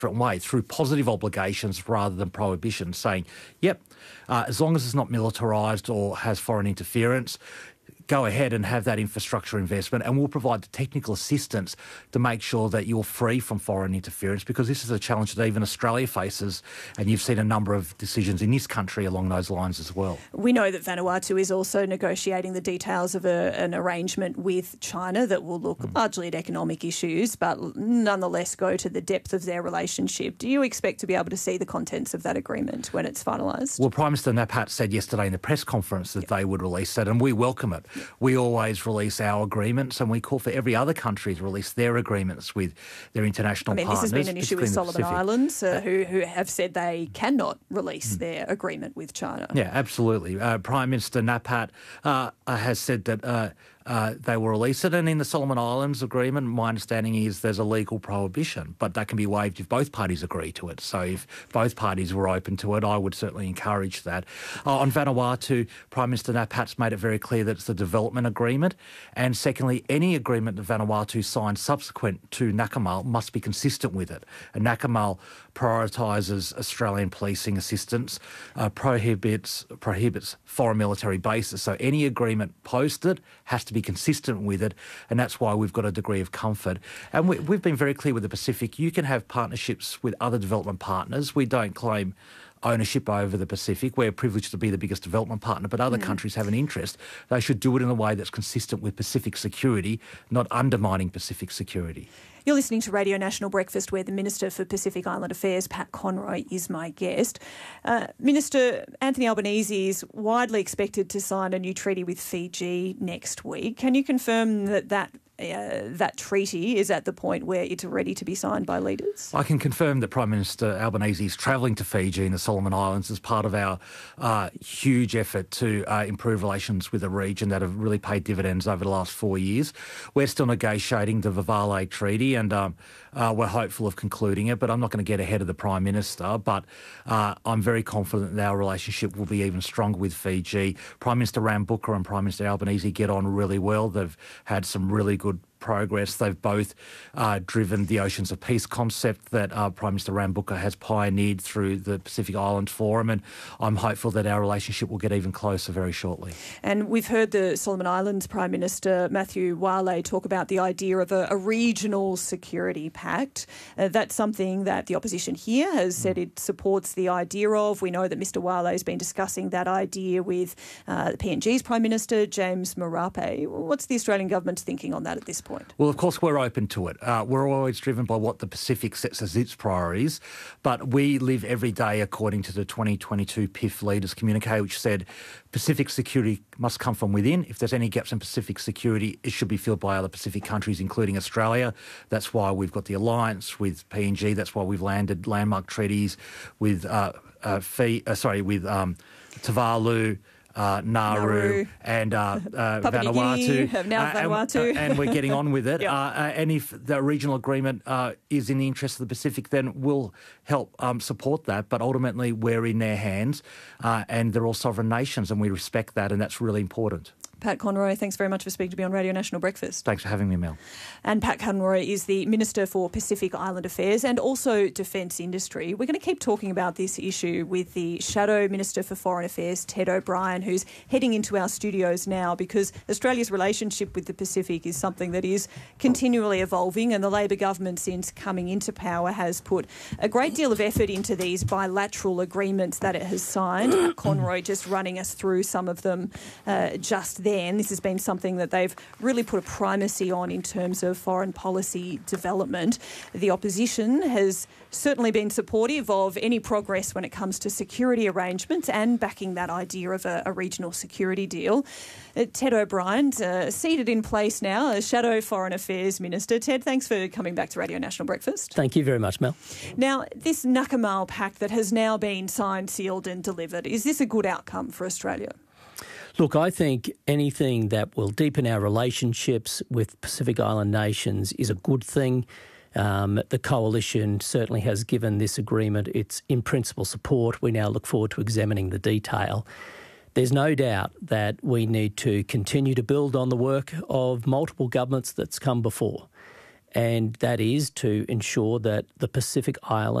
different way through positive obligations rather than prohibition, saying, yep, as long as it's not militarised or has foreign interference, go ahead and have that infrastructure investment, and we'll provide the technical assistance to make sure that you're free from foreign interference, because this is a challenge that even Australia faces, and you've seen a number of decisions in this country along those lines as well. We know that Vanuatu is also negotiating the details of an arrangement with China that will look largely at economic issues, but nonetheless go to the depth of their relationship. Do you expect to be able to see the contents of that agreement when it's finalised? Well, Prime Minister Napat said yesterday in the press conference that they would release that, and we welcome it. We always release our agreements, and we call for every other country to release their agreements with their international partners. This has been an issue with Solomon Islands, who have said they cannot release their agreement with China. Yeah, absolutely. Prime Minister Napat has said that they will release it, and in the Solomon Islands agreement, my understanding is there's a legal prohibition, but that can be waived if both parties agree to it. So if both parties were open to it, I would certainly encourage that. On Vanuatu, Prime Minister Napat's made it very clear that it's a development agreement, and secondly, any agreement that Vanuatu signs subsequent to Nakamal must be consistent with it. And Nakamal prioritises Australian policing assistance, prohibits foreign military bases. So any agreement posted has to be consistent with it, and that's why we've got a degree of comfort. And we've been very clear with the Pacific. You can have partnerships with other development partners. We don't claim ownership over the Pacific. We're privileged to be the biggest development partner, but other countries have an interest. They should do it in a way that's consistent with Pacific security, not undermining Pacific security. You're listening to Radio National Breakfast, where the Minister for Pacific Island Affairs, Pat Conroy, is my guest. Minister, Anthony Albanese is widely expected to sign a new treaty with Fiji next week. Can you confirm that treaty is at the point where it's ready to be signed by leaders? I can confirm that Prime Minister Albanese is travelling to Fiji and the Solomon Islands as part of our huge effort to improve relations with the region that have really paid dividends over the last 4 years. We're still negotiating the Vavale Treaty, and we're hopeful of concluding it, but I'm not going to get ahead of the Prime Minister. But I'm very confident that our relationship will be even stronger with Fiji. Prime Minister Rambuka and Prime Minister Albanese get on really well. They've had some really good progress. They've both driven the Oceans of Peace concept that Prime Minister Rambuka has pioneered through the Pacific Island Forum, and I'm hopeful that our relationship will get even closer very shortly. And we've heard the Solomon Islands Prime Minister Matthew Wale talk about the idea of a regional security pact. That's something that the opposition here has said it supports the idea of. We know that Mr Wale has been discussing that idea with the PNG's Prime Minister, James Marape. What's the Australian government's thinking on that at this point? Well, of course, we're open to it. We're always driven by what the Pacific sets as its priorities, but we live every day according to the 2022 PIF Leaders Communique, which said Pacific security must come from within. If there's any gaps in Pacific security, it should be filled by other Pacific countries, including Australia. That's why we've got the alliance with PNG. That's why we've landed landmark treaties with Tuvalu, Nauru and Vanuatu. Now Vanuatu. And we're getting on with it. And if the regional agreement is in the interest of the Pacific, then we'll help support that. But ultimately, we're in their hands, and they're all sovereign nations, and we respect that, and that's really important. Pat Conroy, thanks very much for speaking to me on Radio National Breakfast. Thanks for having me, Mel. And Pat Conroy is the Minister for Pacific Island Affairs and also Defence Industry. We're going to keep talking about this issue with the Shadow Minister for Foreign Affairs, Ted O'Brien, who's heading into our studios now, because Australia's relationship with the Pacific is something that is continually evolving, and the Labor government, since coming into power, has put a great deal of effort into these bilateral agreements that it has signed. Pat Conroy just running us through some of them just there. And this has been something that they've really put a primacy on in terms of foreign policy development. The opposition has certainly been supportive of any progress when it comes to security arrangements and backing that idea of a regional security deal. Ted O'Brien, seated in place now as Shadow Foreign Affairs Minister. Ted, thanks for coming back to Radio National Breakfast. Thank you very much, Mel. Now, this Nakamal Pact that has now been signed, sealed and delivered, is this a good outcome for Australia? Look, I think anything that will deepen our relationships with Pacific Island nations is a good thing. The Coalition certainly has given this agreement its in-principle support. We now look forward to examining the detail. There's no doubt that we need to continue to build on the work of multiple governments that's come before. and that is to ensure that the Pacific Islands